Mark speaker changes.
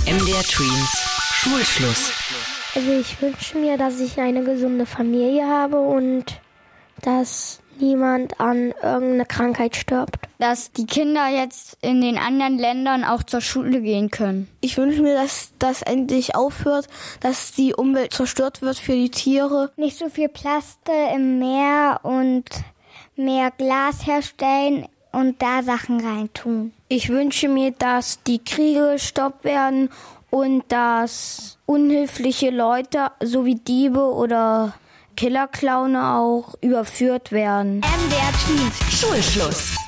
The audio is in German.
Speaker 1: MDR Tweens Schulschluss.
Speaker 2: Also ich wünsche mir, dass ich eine gesunde Familie habe und dass niemand an irgendeiner Krankheit stirbt.
Speaker 3: Dass die Kinder jetzt in den anderen Ländern auch zur Schule gehen können.
Speaker 4: Ich wünsche mir, dass das endlich aufhört, dass die Umwelt zerstört wird für die Tiere.
Speaker 5: Nicht so viel Plastik im Meer und mehr Glas herstellen und da Sachen reintun.
Speaker 2: Ich wünsche mir, dass die Kriege gestoppt werden und dass unhilfliche Leute sowie Diebe oder Killerclowne auch überführt werden.
Speaker 1: MDR Tweens Schulschluss.